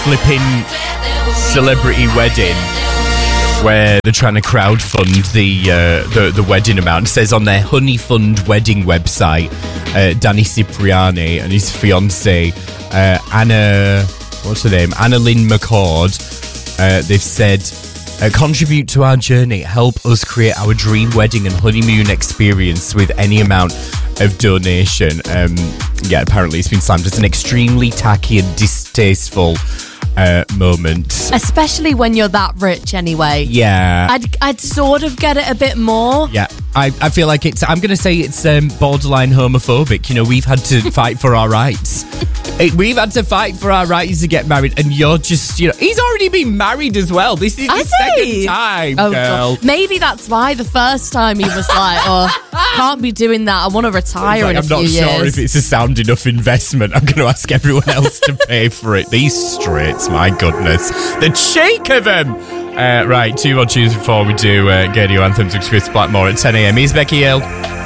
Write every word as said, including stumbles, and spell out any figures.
flipping celebrity wedding where they're trying to crowdfund the uh, the, the wedding amount. It says on their Honey Fund wedding website, uh, Danny Cipriani and his fiancée, uh, Anna, what's her name? Anna Lynn McCord. Uh, they've said, uh, contribute to our journey, help us create our dream wedding and honeymoon experience with any amount of donation. Um, yeah, apparently it's been slammed as an extremely tacky and distasteful Uh, moment, especially when you're that rich anyway. Yeah, I'd I'd sort of get it a bit more. Yeah, I, I feel like it's, I'm going to say it's um, borderline homophobic. You know, we've had to fight for our rights. It, we've had to fight for our rights to get married, and you're just, you know, he's already been married as well. This is Has the second he? time, Oh, girl. God. Maybe that's why the first time he was like, oh, can't be doing that. I want to retire Like, in a I'm few not years. sure if it's a sound enough investment. I'm going to ask everyone else to pay for it. These straights, my goodness. The cheek of them. Uh, right, two more tunes before we do uh, get your anthems with Chris Blackmore at ten a.m. Here's Becky Hill.